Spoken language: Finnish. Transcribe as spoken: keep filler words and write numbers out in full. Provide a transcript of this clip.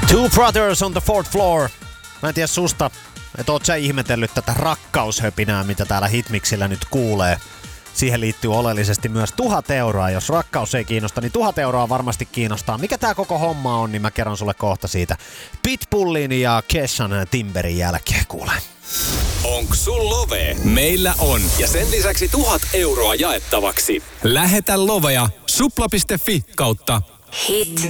Two Brothers on the Fourth Floor. Mä en tiedä susta, että oot sä ihmetellyt tätä rakkaushöpinää, mitä täällä Hitmixillä nyt kuulee. Siihen liittyy oleellisesti myös tuhat euroa. Jos rakkaus ei kiinnosta, niin tuhat euroa varmasti kiinnostaa. Mikä tää koko homma on, niin mä kerron sulle kohta siitä Pitbullin ja Keshan Timberin jälkeen, kuule. Onks sul love? Meillä on. Ja sen lisäksi tuhat euroa jaettavaksi. Lähetä lovea supla piste fi kautta Hit.